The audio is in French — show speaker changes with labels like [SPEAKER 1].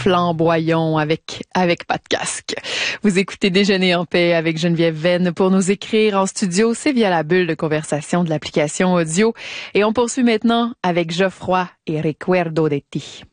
[SPEAKER 1] flamboyons avec pas de casque. Vous écoutez Déjeuner en paix avec Geneviève Venn. Pour nous écrire en studio, c'est via la bulle de conversation de l'application audio. Et on poursuit maintenant avec Geoffroy et Recuerdo de ti.